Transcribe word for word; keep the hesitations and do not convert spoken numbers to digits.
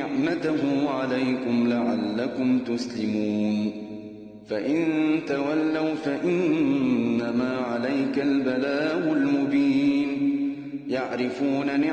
نعمته عليكم لعلكم تسلمون فإن تولوا فإنما عليك البلاغ المبين يعرفون